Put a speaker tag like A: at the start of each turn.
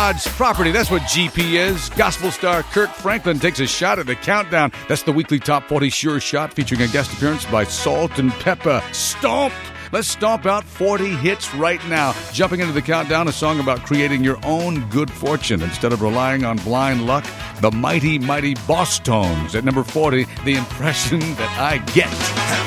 A: God's property. That's what GP is. Gospel star Kirk Franklin takes a shot at the countdown. That's the weekly Top 40 Sure Shot featuring a guest appearance by Salt and Pepper. Stomp! Let's stomp out 40 hits right now. Jumping into the countdown, a song about creating your own good fortune instead of relying on blind luck. The Mighty Mighty Boss Tones at number 40, The Impression That I Get.